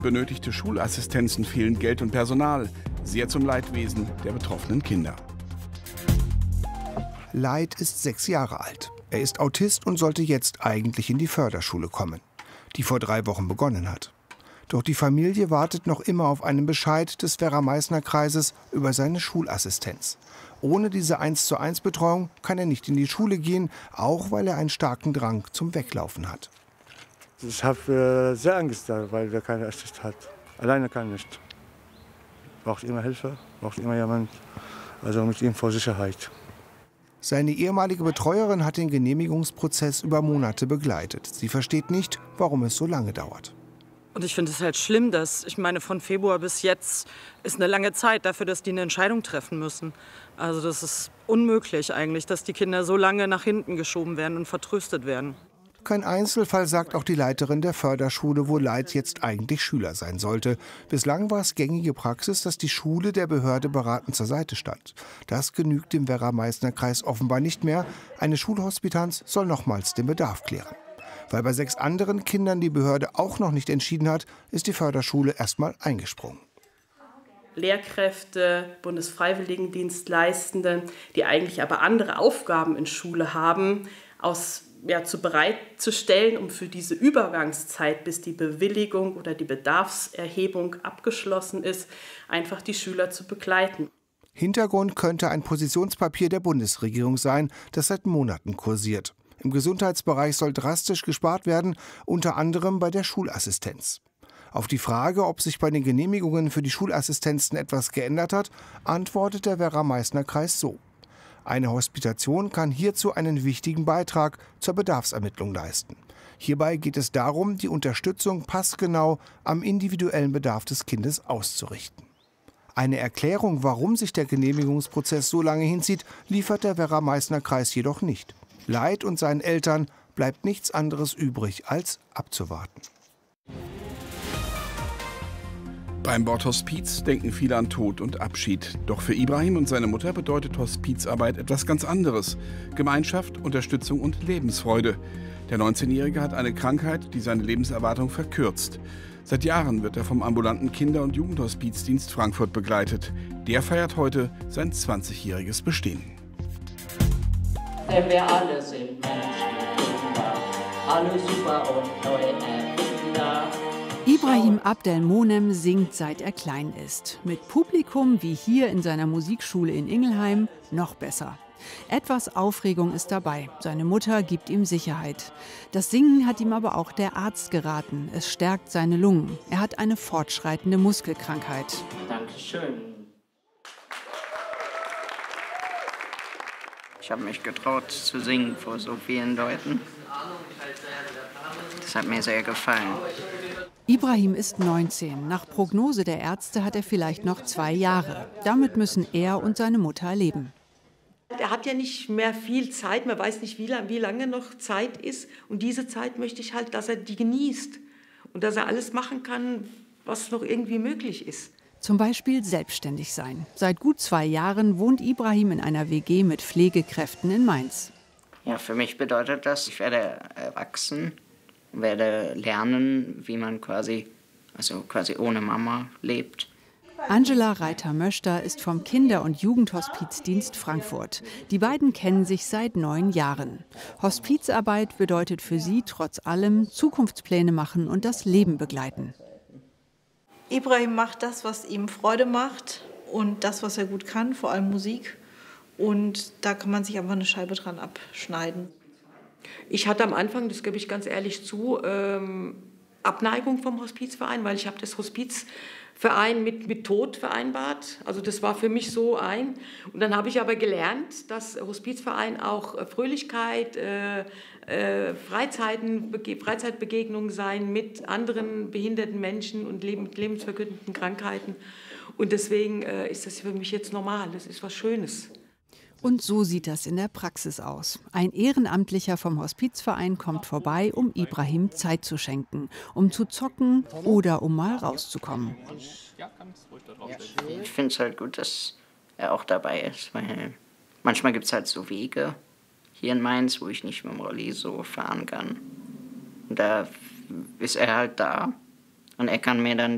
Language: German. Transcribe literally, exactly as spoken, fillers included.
Benötigte Schulassistenzen, fehlen Geld und Personal. Sehr zum Leidwesen der betroffenen Kinder. Leid ist sechs Jahre alt. Er ist Autist und sollte jetzt eigentlich in die Förderschule kommen, die vor drei Wochen begonnen hat. Doch die Familie wartet noch immer auf einen Bescheid des Werra-Meißner-Kreises über seine Schulassistenz. Ohne diese eins zu eins Betreuung kann er nicht in die Schule gehen, auch weil er einen starken Drang zum Weglaufen hat. Ich habe äh, sehr Angst, weil er keine Assist hat. Alleine kann er nicht. Braucht immer Hilfe, braucht immer jemand, also mit ihm vor Sicherheit. Seine ehemalige Betreuerin hat den Genehmigungsprozess über Monate begleitet. Sie versteht nicht, warum es so lange dauert. Und ich finde es halt schlimm, dass, ich meine, von Februar bis jetzt ist eine lange Zeit dafür, dass die eine Entscheidung treffen müssen. Also das ist unmöglich eigentlich, dass die Kinder so lange nach hinten geschoben werden und vertröstet werden. Kein Einzelfall, sagt auch die Leiterin der Förderschule, wo Leid jetzt eigentlich Schüler sein sollte. Bislang war es gängige Praxis, dass die Schule der Behörde beratend zur Seite stand. Das genügt dem Werra-Meißner-Kreis offenbar nicht mehr. Eine Schulhospitanz soll nochmals den Bedarf klären. Weil bei sechs anderen Kindern die Behörde auch noch nicht entschieden hat, ist die Förderschule erstmal eingesprungen. Lehrkräfte, Bundesfreiwilligendienstleistende, die eigentlich aber andere Aufgaben in Schule haben, aus Ja, zu bereitzustellen, um für diese Übergangszeit, bis die Bewilligung oder die Bedarfserhebung abgeschlossen ist, einfach die Schüler zu begleiten. Hintergrund könnte ein Positionspapier der Bundesregierung sein, das seit Monaten kursiert. Im Gesundheitsbereich soll drastisch gespart werden, unter anderem bei der Schulassistenz. Auf die Frage, ob sich bei den Genehmigungen für die Schulassistenzen etwas geändert hat, antwortet der Werra-Meißner-Kreis so: Eine Hospitation kann hierzu einen wichtigen Beitrag zur Bedarfsermittlung leisten. Hierbei geht es darum, die Unterstützung passgenau am individuellen Bedarf des Kindes auszurichten. Eine Erklärung, warum sich der Genehmigungsprozess so lange hinzieht, liefert der Werra-Meißner-Kreis jedoch nicht. Leid und seinen Eltern bleibt nichts anderes übrig, als abzuwarten. Beim Wort Hospiz denken viele an Tod und Abschied. Doch für Ibrahim und seine Mutter bedeutet Hospizarbeit etwas ganz anderes. Gemeinschaft, Unterstützung und Lebensfreude. Der neunzehnjährige hat eine Krankheit, die seine Lebenserwartung verkürzt. Seit Jahren wird er vom ambulanten Kinder- und Jugendhospizdienst Frankfurt begleitet. Der feiert heute sein zwanzigjähriges Bestehen. Denn wir alle sind Menschen, Kinder, alle super und neue Erfinder. Ibrahim Abdelmonem singt, seit er klein ist. Mit Publikum wie hier in seiner Musikschule in Ingelheim noch besser. Etwas Aufregung ist dabei. Seine Mutter gibt ihm Sicherheit. Das Singen hat ihm aber auch der Arzt geraten. Es stärkt seine Lungen. Er hat eine fortschreitende Muskelkrankheit. Dankeschön. Ich habe mich getraut zu singen vor so vielen Leuten. Das hat mir sehr gefallen. Ibrahim ist neunzehn. Nach Prognose der Ärzte hat er vielleicht noch zwei Jahre. Damit müssen er und seine Mutter leben. Er hat ja nicht mehr viel Zeit, man weiß nicht, wie lange, wie lange noch Zeit ist. Und diese Zeit möchte ich halt, dass er die genießt und dass er alles machen kann, was noch irgendwie möglich ist. Zum Beispiel selbstständig sein. Seit gut zwei Jahren wohnt Ibrahim in einer W G mit Pflegekräften in Mainz. Ja, für mich bedeutet das, ich werde erwachsen, werde lernen, wie man quasi, also quasi ohne Mama lebt. Angela Reiter-Möster ist vom Kinder- und Jugendhospizdienst Frankfurt. Die beiden kennen sich seit neun Jahren. Hospizarbeit bedeutet für sie trotz allem Zukunftspläne machen und das Leben begleiten. Ibrahim macht das, was ihm Freude macht und das, was er gut kann, vor allem Musik. Und da kann man sich einfach eine Scheibe dran abschneiden. Ich hatte am Anfang, das gebe ich ganz ehrlich zu, ähm, Abneigung vom Hospizverein, weil ich habe das Hospizverein mit, mit Tod vereinbart. Also das war für mich so ein. Und dann habe ich aber gelernt, dass Hospizverein auch Fröhlichkeit, äh, äh, Freizeiten, Freizeitbegegnungen sein mit anderen behinderten Menschen und leb mit lebensverkündenden Krankheiten. Und deswegen äh, ist das für mich jetzt normal. Das ist was Schönes. Und so sieht das in der Praxis aus. Ein Ehrenamtlicher vom Hospizverein kommt vorbei, um Ibrahim Zeit zu schenken, um zu zocken oder um mal rauszukommen. Ich finde es halt gut, dass er auch dabei ist, weil manchmal gibt es halt so Wege hier in Mainz, wo ich nicht mit dem Rolli so fahren kann. Und da ist er halt da und er kann mir dann